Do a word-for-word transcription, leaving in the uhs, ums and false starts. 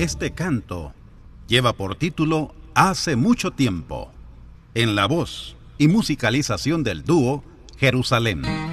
este canto lleva por título Hace mucho tiempo, en la voz y musicalización del dúo Jerusalén.